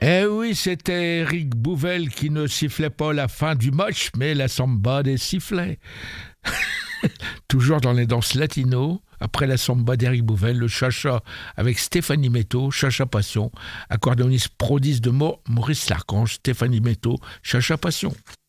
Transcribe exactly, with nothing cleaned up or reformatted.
Eh oui, c'était Eric Bouvel qui ne sifflait pas la fin du match, mais la samba des sifflets. Toujours dans les danses latino, après la samba d'Eric Bouvel, le chacha avec Stéphanie Métaux, Chacha Passion, accordéoniste prodige de Mo- Maurice Larchange, Stéphanie Métaux, Chacha Passion.